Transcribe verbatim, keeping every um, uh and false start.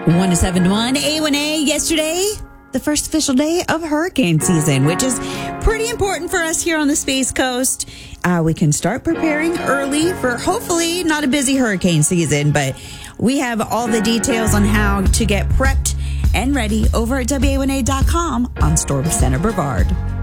one oh seven point one A one A yesterday, the first official day of hurricane season, which is pretty important for us here on the Space Coast. Uh, we can start preparing early for hopefully not a busy hurricane season, but we have all the details on how to get prepped and ready over at W A one A dot com on Storm Center Brevard.